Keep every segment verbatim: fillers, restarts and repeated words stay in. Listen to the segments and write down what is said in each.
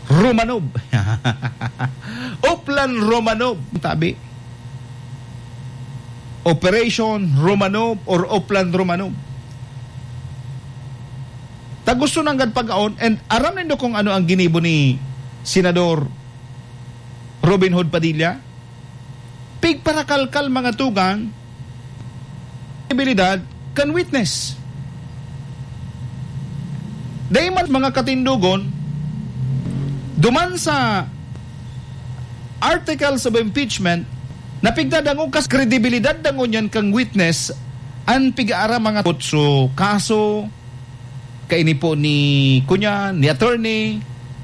Romanov. Oplan Romanov. Tabi. Operation Romanov or Oplan Romanov. Tagusto nang pag-aon and aram nindo kung ano ang ginibo ni Senador Robin Hood Padilla. Pig para kalkal mga tugang abilidad can witness. Dahil man mga katindugon duman sa articles of impeachment na pigdadangog kas kredibilidad dangon yan kang witness an pigaara mga kutso kaso kaini po ni kunya ni attorney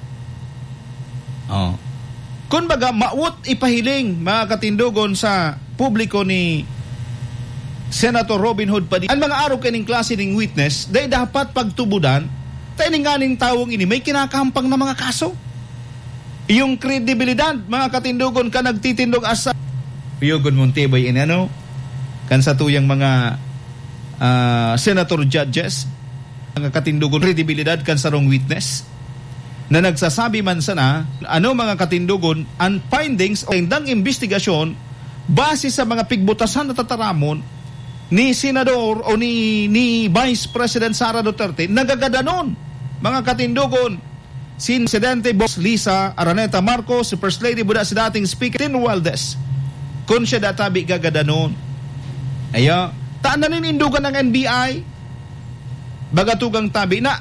oh kun baga maut ipahiling mga katindugon sa publiko ni Senator Robin Hood Padilla ang mga araw kining klase ning witness dahil dapat pagtubudan tayo nganing tawong ini may kinakampang na mga kaso. Yung kredibilidad, mga katindugon ka nagtitindog asa. Piyogon Monteboy in ano, kan sa tuyang mga uh, senator judges, mga katindugon kredibilidad kan sa wrong witness, na nagsasabi man sana, ano mga katindugon, ang findings o indang investigasyon base sa mga pigbutasan na tataramon ni Senador o ni, ni Vice President Sara Duterte, nagagadanon, mga katindugon, si Presidente Boss Lisa Araneta Marcos, si First Lady Buda si dating Speaker Tin Waldes, kung siya databi gagadanon. Ayo, taan na ninindugan ng N B I, bagatugang tabi na,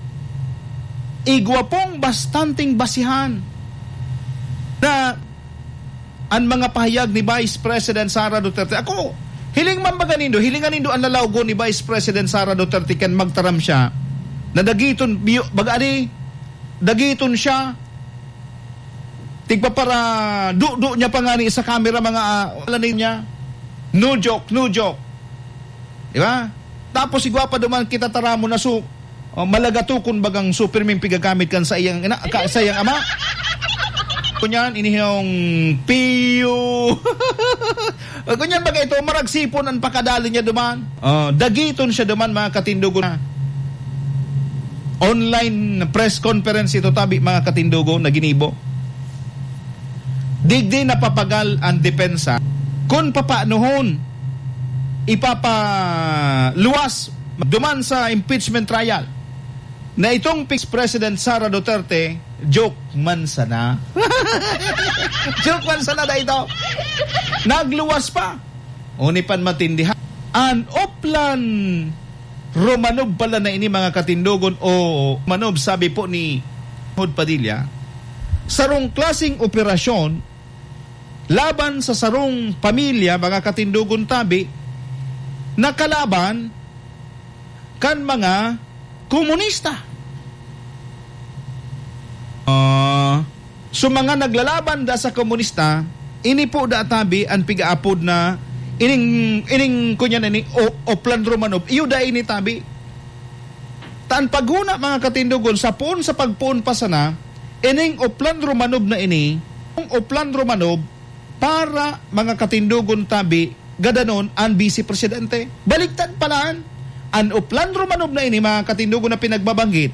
igwa pong bastanting basihan na ang mga pahayag ni Vice President Sara Duterte. Ako, hiling man baga nindo, hilingan nindo ang lalawgo ni Vice President Sara Duterte kan magtaram siya, na dagiton, baga ani, dagiton siya, tigpa para, du-du niya pa nga ni sa camera mga uh, alanin niya, no joke, no joke. Diba? Tapos igwa pa duman kita taramo na su, uh, malagatukon bagang superming pigagamit kan sa iyang, ina, ka, sa iyang ama. Kunyan, inihiyong piyo. Kunyan baga ito, maragsipon ang pakadali niya duman. Uh, dagiton siya duman mga katindugo na. Online press conference ito tabi mga katindugo na ginibo. Digdi napapagal ang depensa kung papaanohon ipapaluwas duman sa impeachment trial na itong Vice President Sara Duterte joke man sana. Joke man sana na ito. Nagluwas pa. Unipan matindihan. An Oplan Romanov pala na ini mga katindugon o Romanov sabi po ni Hood Padilla, sarong klasing operasyon laban sa sarong pamilya mga katindugon tabi na kalaban kan mga komunista. Uh, so mga naglalaban da sa komunista, ini po da tabi ang pigaapod na ining ining kunyan ini o, Oplan Romanov iyo da ini tabi tan paghuna mga katindugon sa puon sa pagpuon pa sana ining Oplan Romanov na ini ang Oplan Romanov para mga katindugon tabi gadanon ang Vice Presidente baliktad palaan ang Oplan Romanov na ini mga katindugon na pinagbabanggit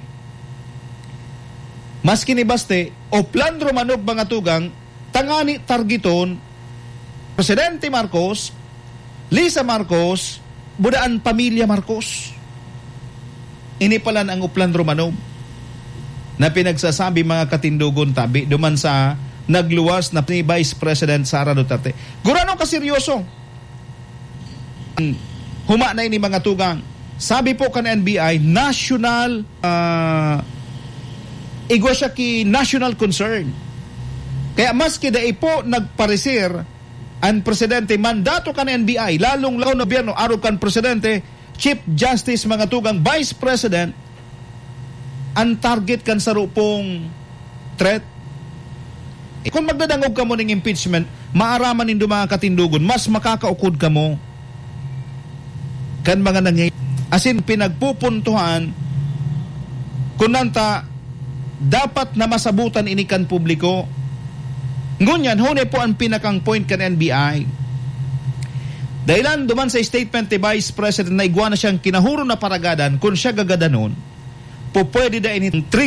maski ni baste Oplan Romanov mga tugang tangani targeton Presidente Marcos, Lisa Marcos, budaan pamilya Marcos. Ini pala ang Oplan Romanov na pinagsasabi mga katindugon tabi duman sa nagluwas na ni Vice President Sara Duterte. Gurano ka seryoso? Huma na ini mga tugang. Sabi po kan N B I, national uh, igwa siya ki national concern. Kaya maski da ipo nagpareser ang presidente mandato kan N B I lalong law na biyerno araw kan presidente Chief Justice mga tugang Vice President ang target kan sa rupong threat. E kung magdadangog ka mo ng impeachment maaraman nindo mga katindugon mas makakaukod ka mo kan mga nangyayari asin pinagpupuntuhan kung nanta dapat na masabutan inikan publiko. Ngunyan, hune po ang pinakang point kan N B I. Dahilan duman sa statement ni Vice President na igwa na siyang kinahuro na paragadan kung siya gagadanon, po pwede da ini